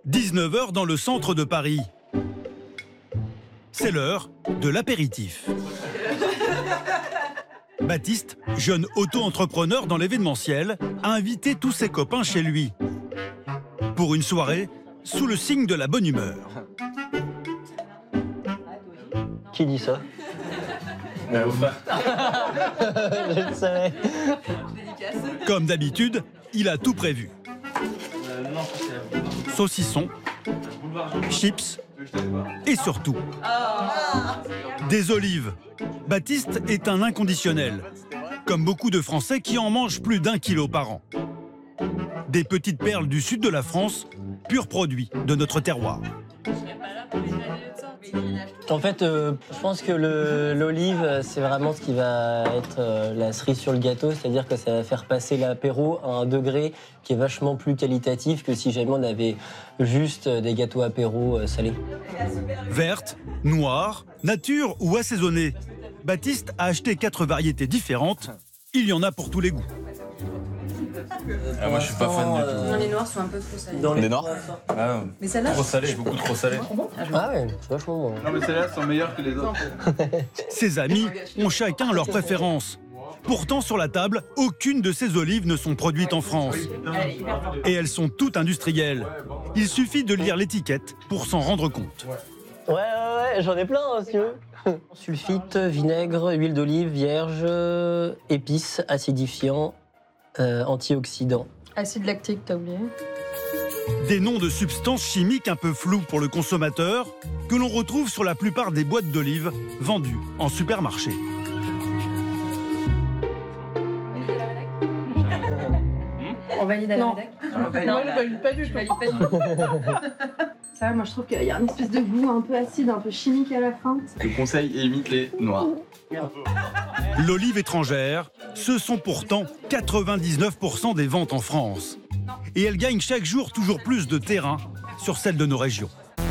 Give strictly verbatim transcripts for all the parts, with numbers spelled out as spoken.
dix-neuf heures dans le centre de Paris. C'est l'heure de l'apéritif. Baptiste, jeune auto-entrepreneur dans l'événementiel, a invité tous ses copains chez lui. Pour une soirée, sous le signe de la bonne humeur. Qui dit ça? Mais au frère. Je le savais. Comme d'habitude, il a tout prévu. Saucisson, chips et surtout des olives. Baptiste est un inconditionnel, comme beaucoup de Français qui en mangent plus d'un kilo par an. Des petites perles du sud de la France, pur produit de notre terroir. En fait, euh, je pense que l'olive, c'est vraiment ce qui va être euh, la cerise sur le gâteau, c'est-à-dire que ça va faire passer l'apéro à un degré qui est vachement plus qualitatif que si jamais on avait juste des gâteaux apéro euh, salés. Verte, noire, nature ou assaisonnée. Baptiste a acheté quatre variétés différentes. Il y en a pour tous les goûts. Ah, moi je suis pas fan du tout. Non, les noirs sont un peu trop salés. Dans Les noirs ah, Mais celle-là, trop salé, beaucoup trop salé. Ah ouais, c'est vachement bon. Non mais celles-là sont meilleures que les autres. Ses amis ont chacun leurs préférences. Pourtant, sur la table, aucune de ces olives ne sont produites en France. Et elles sont toutes industrielles. Il suffit de lire l'étiquette pour s'en rendre compte. Ouais, ouais, ouais, j'en ai plein, hein, si tu veux. Sulfite, vinaigre, huile d'olive, vierge, épices, acidifiants, euh, antioxydants. acide lactique, t'as oublié. Des noms de substances chimiques un peu floues pour le consommateur que l'on retrouve sur la plupart des boîtes d'olives vendues en supermarché. On valide à la Non. rédac? Non, je valide pas du tout. Ça, moi je trouve qu'il y a une espèce de goût un peu acide, un peu chimique à la fin. Le conseil évite les noirs. L'olive étrangère, ce sont pourtant quatre-vingt-dix-neuf pour cent des ventes en France. Et elle gagne chaque jour toujours plus de terrain sur celle de nos régions.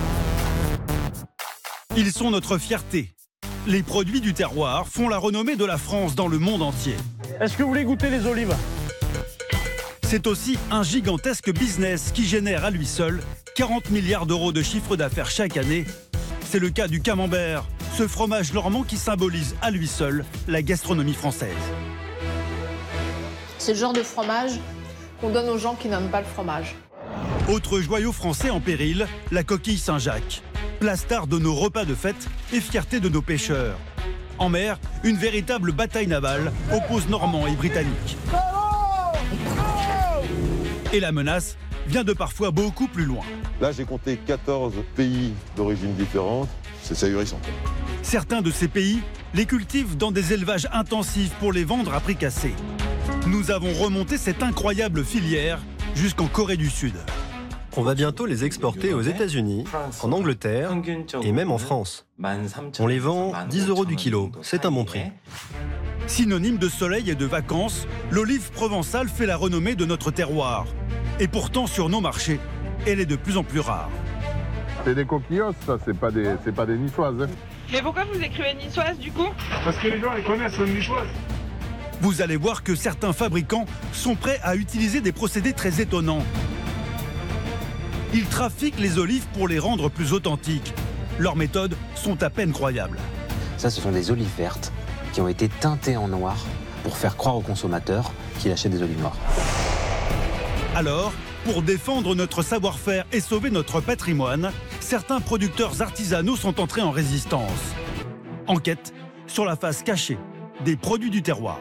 Ils sont notre fierté. Les produits du terroir font la renommée de la France dans le monde entier. Est-ce que vous voulez goûter les olives? C'est aussi un gigantesque business qui génère à lui seul quarante milliards d'euros de chiffre d'affaires chaque année. C'est le cas du camembert, ce fromage normand qui symbolise à lui seul la gastronomie française. C'est le genre de fromage qu'on donne aux gens qui n'aiment pas le fromage. Autre joyau français en péril, la coquille Saint-Jacques. Plastard de nos repas de fête et fierté de nos pêcheurs. En mer, une véritable bataille navale oppose Normands et Britanniques. Et la menace vient de parfois beaucoup plus loin. Là, j'ai compté quatorze pays d'origine différente. C'est ahurissant. Certains de ces pays les cultivent dans des élevages intensifs pour les vendre à prix cassé. Nous avons remonté cette incroyable filière jusqu'en Corée du Sud. On va bientôt les exporter aux États-Unis, en Angleterre et même en France. On les vend dix euros du kilo. C'est un bon prix. Synonyme de soleil et de vacances, l'olive provençale fait la renommée de notre terroir. Et pourtant, sur nos marchés, elle est de plus en plus rare. C'est des coquillots, ça, c'est pas des, c'est pas des niçoises. Hein. Mais pourquoi vous écrivez niçoise du coup? Parce que les gens les connaissent comme niçoises. Vous allez voir que certains fabricants sont prêts à utiliser des procédés très étonnants. Ils trafiquent les olives pour les rendre plus authentiques. Leurs méthodes sont à peine croyables. Ça, ce sont des olives vertes qui ont été teintées en noir pour faire croire aux consommateurs qu'il achète des olives noires. Alors, pour défendre notre savoir-faire et sauver notre patrimoine, certains producteurs artisanaux sont entrés en résistance. Enquête sur la face cachée des produits du terroir.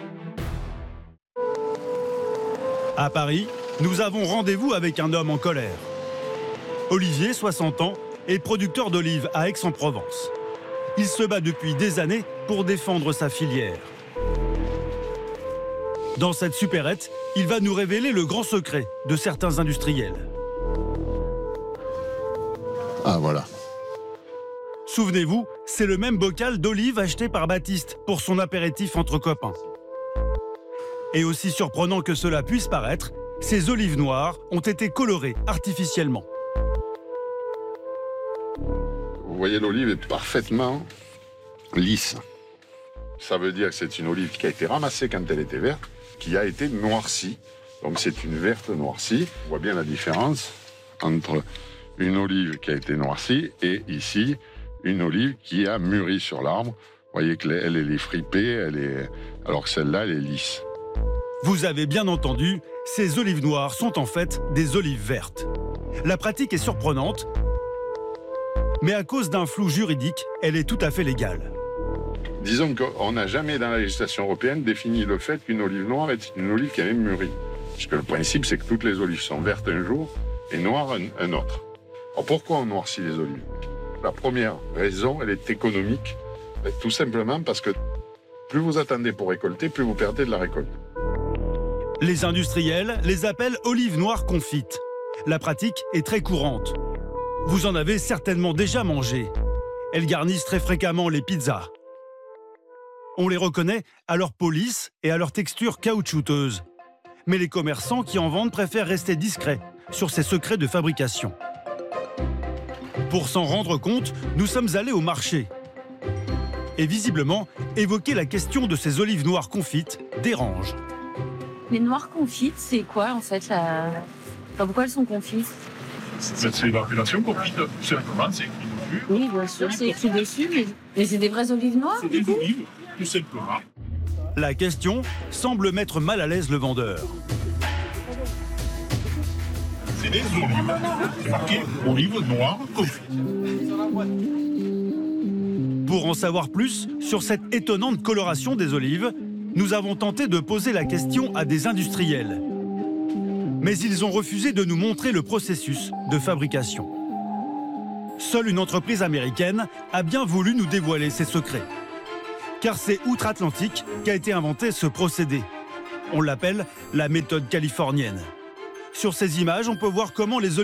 À Paris, nous avons rendez-vous avec un homme en colère. Olivier, soixante ans, est producteur d'olives à Aix-en-Provence. Il se bat depuis des années pour défendre sa filière. Dans cette supérette, il va nous révéler le grand secret de certains industriels. Ah, voilà. Souvenez-vous, c'est le même bocal d'olives acheté par Baptiste pour son apéritif entre copains. Et aussi surprenant que cela puisse paraître, ces olives noires ont été colorées artificiellement. Vous voyez, l'olive est parfaitement lisse. Ça veut dire que c'est une olive qui a été ramassée quand elle était verte, qui a été noircie. Donc c'est une verte noircie. On voit bien la différence entre une olive qui a été noircie et ici, une olive qui a mûri sur l'arbre. Vous voyez qu'elle, elle est fripée, elle est... alors que celle-là, elle est lisse. Vous avez bien entendu, ces olives noires sont en fait des olives vertes. La pratique est surprenante, mais à cause d'un flou juridique, elle est tout à fait légale. Disons qu'on n'a jamais dans la législation européenne défini le fait qu'une olive noire est une olive qui avait mûri. Parce que le principe, c'est que toutes les olives sont vertes un jour et noires un, un autre. Alors pourquoi on noircit les olives? La première raison, elle est économique. Tout simplement parce que plus vous attendez pour récolter, plus vous perdez de la récolte. Les industriels les appellent olives noires confites. La pratique est très courante. Vous en avez certainement déjà mangé. Elles garnissent très fréquemment les pizzas. On les reconnaît à leur police et à leur texture caoutchouteuse. Mais les commerçants qui en vendent préfèrent rester discrets sur ces secrets de fabrication. Pour s'en rendre compte, nous sommes allés au marché. Et visiblement, évoquer la question de ces olives noires confites dérange. Les noires confites, c'est quoi en fait la... enfin, pourquoi elles sont confites? C'est l'appellation confite, tout simplement, c'est écrit dessus. Oui, bien sûr, c'est écrit dessus, mais, mais c'est des vraies olives noires? C'est des olives, tout simplement. La question semble mettre mal à l'aise le vendeur. C'est des olives. C'est marqué olives noires confites. Pour en savoir plus sur cette étonnante coloration des olives, nous avons tenté de poser la question à des industriels. Mais ils ont refusé de nous montrer le processus de fabrication. Seule une entreprise américaine a bien voulu nous dévoiler ses secrets. Car c'est outre-Atlantique qu'a été inventé ce procédé. On l'appelle la méthode californienne. Sur ces images, on peut voir comment les olives